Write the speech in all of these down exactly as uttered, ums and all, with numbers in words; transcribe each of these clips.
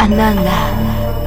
Ananda.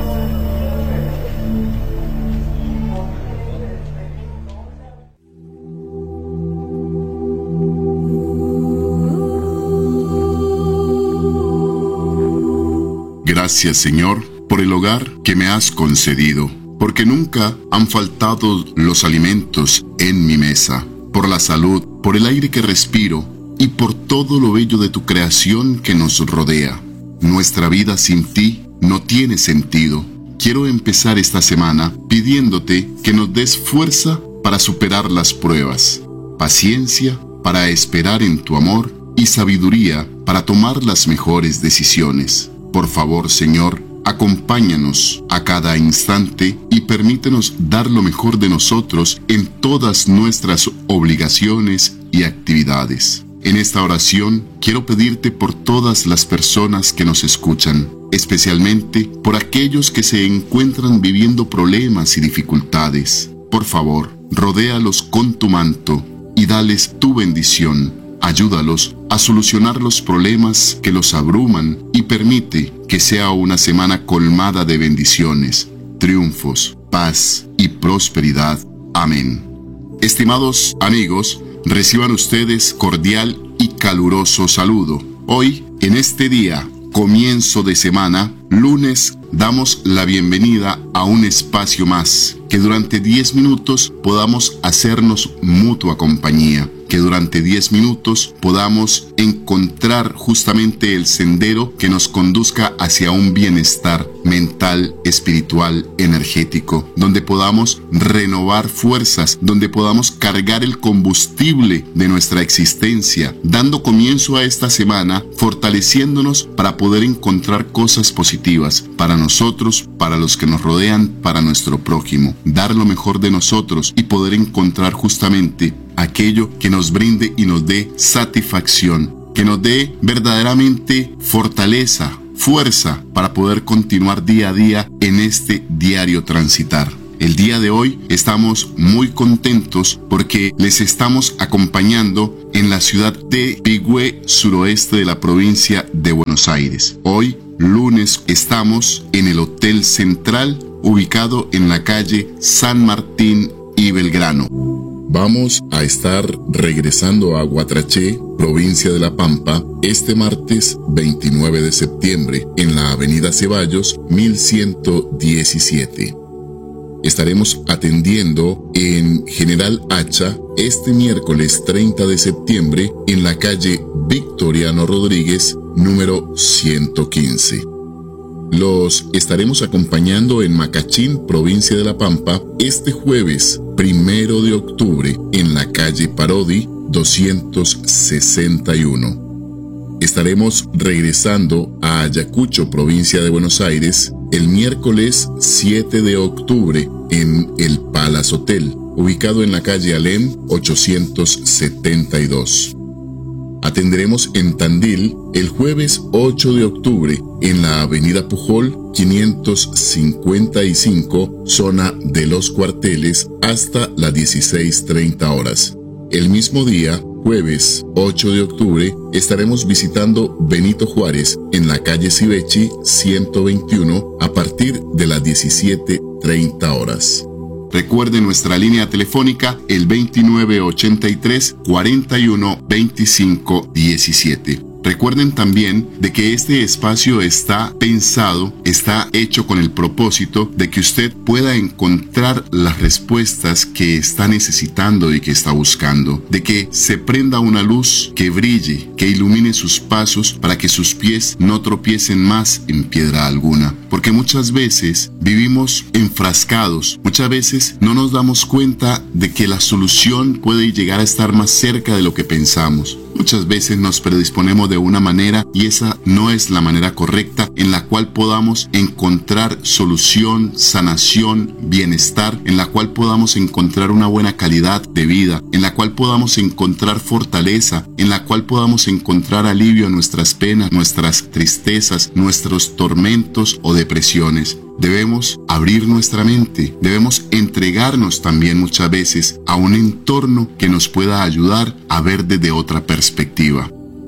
Gracias, Señor, por el hogar que me has concedido, porque nunca han faltado los alimentos en mi mesa, por la salud, por el aire que respiro y por todo lo bello de tu creación que nos rodea. Nuestra vida sin ti no tiene sentido. Quiero empezar esta semana pidiéndote que nos des fuerza para superar las pruebas, paciencia para esperar en tu amor y sabiduría para tomar las mejores decisiones. Por favor, Señor, acompáñanos a cada instante y permítenos dar lo mejor de nosotros en todas nuestras obligaciones y actividades. En esta oración quiero pedirte por todas las personas que nos escuchan, especialmente por aquellos que se encuentran viviendo problemas y dificultades. Por favor, rodéalos con tu manto y dales tu bendición. Ayúdalos a solucionar los problemas que los abruman y permite que sea una semana colmada de bendiciones, triunfos, paz y prosperidad. Amén. Estimados amigos, reciban ustedes cordial y caluroso saludo. Hoy, en este día, comienzo de semana, lunes, damos la bienvenida a un espacio más, que durante diez minutos podamos hacernos mutua compañía, que durante diez minutos podamos encontrar justamente el sendero que nos conduzca hacia un bienestar mental, espiritual, energético, donde podamos renovar fuerzas, donde podamos cargar el combustible de nuestra existencia, dando comienzo a esta semana, fortaleciéndonos para poder encontrar cosas positivas para nosotros, para los que nos rodean, para nuestro prójimo, dar lo mejor de nosotros y poder encontrar justamente aquello que nos brinde y nos dé satisfacción, que nos dé verdaderamente fortaleza, fuerza para poder continuar día a día en este diario transitar. El día de hoy estamos muy contentos porque les estamos acompañando en la ciudad de Pigüé, suroeste de la provincia de Buenos Aires. Hoy, lunes, estamos en el Hotel Central, ubicado en la calle San Martín y Belgrano. Vamos a estar regresando a Guatraché, provincia de La Pampa, este martes veintinueve de septiembre, en la avenida Ceballos, mil ciento diecisiete. Estaremos atendiendo en General Hacha este miércoles treinta de septiembre en la calle Victoriano Rodríguez, número ciento quince. Los estaremos acompañando en Macachín, provincia de La Pampa, este jueves primero de octubre en la calle Parodi doscientos sesenta y uno. Estaremos regresando a Ayacucho, provincia de Buenos Aires, el miércoles siete de octubre en el Palace Hotel, ubicado en la calle Alem ochocientos setenta y dos. Atenderemos en Tandil el jueves ocho de octubre en la avenida Pujol quinientos cincuenta y cinco, zona de los cuarteles, hasta las dieciséis treinta horas. El mismo día, jueves ocho de octubre, estaremos visitando Benito Juárez en la calle Civechi ciento veintiuno a partir de las diecisiete treinta horas. Recuerde nuestra línea telefónica el veintinueve ochenta y tres, cuarenta y uno, veinticinco diecisiete. Recuerden también de que este espacio está pensado, está hecho con el propósito de que usted pueda encontrar las respuestas que está necesitando y que está buscando, de que se prenda una luz que brille, que ilumine sus pasos para que sus pies no tropiecen más en piedra alguna. Porque muchas veces vivimos enfrascados, muchas veces no nos damos cuenta de que la solución puede llegar a estar más cerca de lo que pensamos. Muchas veces nos predisponemos de una manera y esa no es la manera correcta en la cual podamos encontrar solución, sanación, bienestar, en la cual podamos encontrar una buena calidad de vida, en la cual podamos encontrar fortaleza, en la cual podamos encontrar alivio a nuestras penas, nuestras tristezas, nuestros tormentos o depresiones. Debemos abrir nuestra mente, debemos entregarnos también muchas veces a un entorno que nos pueda ayudar a ver desde otra perspectiva.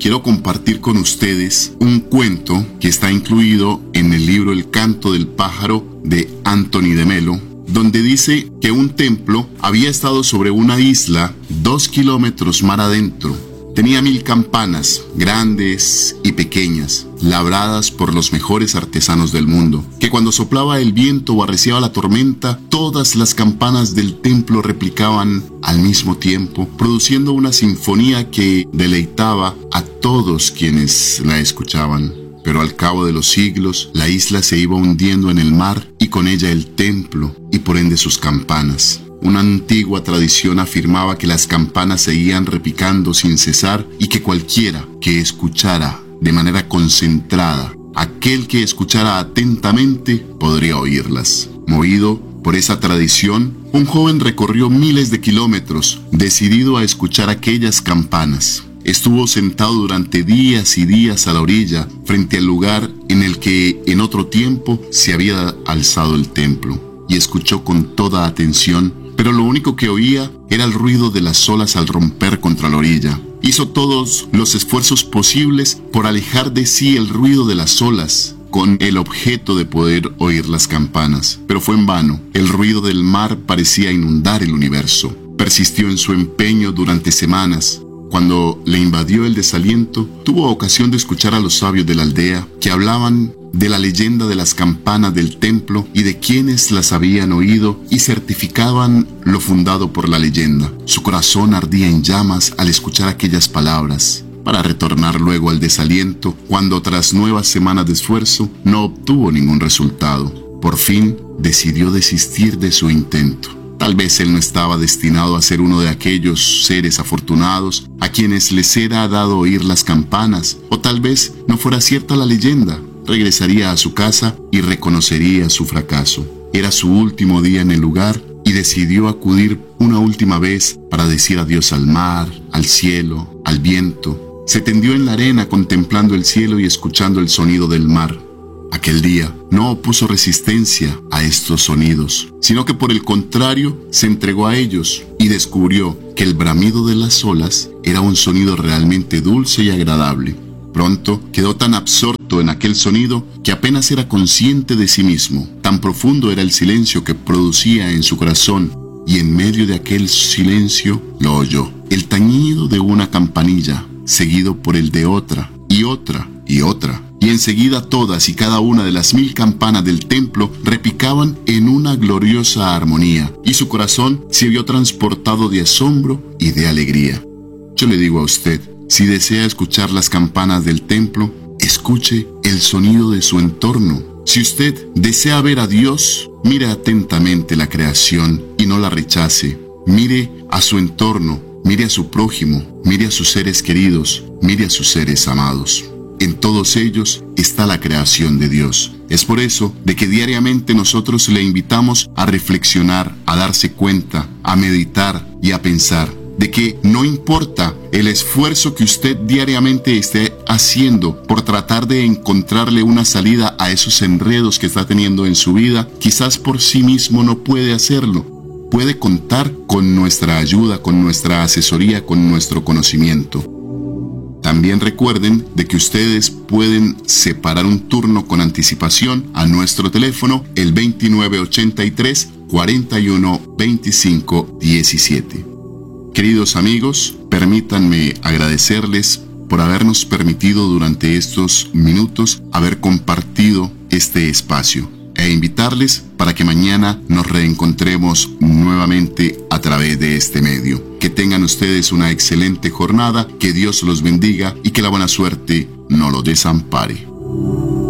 quiero compartir con ustedes un cuento que está incluido en el libro El canto del pájaro de Anthony de Melo, donde dice que un templo había estado sobre una isla dos kilómetros mar adentro. Tenía mil campanas, grandes y pequeñas, labradas por los mejores artesanos del mundo, que cuando soplaba el viento o arreciaba la tormenta, todas las campanas del templo replicaban al mismo tiempo, produciendo una sinfonía que deleitaba a todos quienes la escuchaban. Pero al cabo de los siglos, la isla se iba hundiendo en el mar y con ella el templo y por ende sus campanas. Una antigua tradición afirmaba que las campanas seguían repicando sin cesar y que cualquiera que escuchara de manera concentrada, aquel que escuchara atentamente, podría oírlas. Movido por esa tradición, un joven recorrió miles de kilómetros, decidido a escuchar aquellas campanas. Estuvo sentado durante días y días a la orilla, frente al lugar en el que en otro tiempo se había alzado el templo, y escuchó con toda atención, pero lo único que oía era el ruido de las olas al romper contra la orilla. Hizo todos los esfuerzos posibles por alejar de sí el ruido de las olas, con el objeto de poder oír las campanas, pero fue en vano. El ruido del mar parecía inundar el universo. Persistió en su empeño durante semanas. Cuando le invadió el desaliento, tuvo ocasión de escuchar a los sabios de la aldea que hablaban de la leyenda de las campanas del templo y de quienes las habían oído y certificaban lo fundado por la leyenda. Su corazón ardía en llamas al escuchar aquellas palabras, para retornar luego al desaliento cuando tras nuevas semanas de esfuerzo no obtuvo ningún resultado. Por fin decidió desistir de su intento. Tal vez él no estaba destinado a ser uno de aquellos seres afortunados a quienes les era dado oír las campanas, o tal vez no fuera cierta la leyenda. Regresaría a su casa y reconocería su fracaso. Era su último día en el lugar y decidió acudir una última vez para decir adiós al mar, al cielo, al viento. Se tendió en la arena contemplando el cielo y escuchando el sonido del mar. Aquel día no opuso resistencia a estos sonidos, sino que por el contrario se entregó a ellos y descubrió que el bramido de las olas era un sonido realmente dulce y agradable. Pronto quedó tan absorto en aquel sonido que apenas era consciente de sí mismo. Tan profundo era el silencio que producía en su corazón, y en medio de aquel silencio lo oyó: el tañido de una campanilla, seguido por el de otra, y otra, y otra. Y enseguida todas y cada una de las mil campanas del templo repicaban en una gloriosa armonía, y su corazón se vio transportado de asombro y de alegría. Yo le digo a usted, si desea escuchar las campanas del templo, escuche el sonido de su entorno. Si usted desea ver a Dios, mire atentamente la creación y no la rechace. Mire a su entorno, mire a su prójimo, mire a sus seres queridos, mire a sus seres amados. En todos ellos está la creación de Dios. Es por eso de que diariamente nosotros le invitamos a reflexionar, a darse cuenta, a meditar y a pensar de que no importa el esfuerzo que usted diariamente esté haciendo por tratar de encontrarle una salida a esos enredos que está teniendo en su vida, quizás por sí mismo no puede hacerlo. Puede contar con nuestra ayuda, con nuestra asesoría, con nuestro conocimiento. También recuerden de que ustedes pueden separar un turno con anticipación a nuestro teléfono, el veintinueve ochenta y tres, cuarenta y uno, veinticinco, diecisiete. Queridos amigos, permítanme agradecerles por habernos permitido durante estos minutos haber compartido este espacio, e invitarles para que mañana nos reencontremos nuevamente a través de este medio. Que tengan ustedes una excelente jornada, que Dios los bendiga y que la buena suerte no los desampare.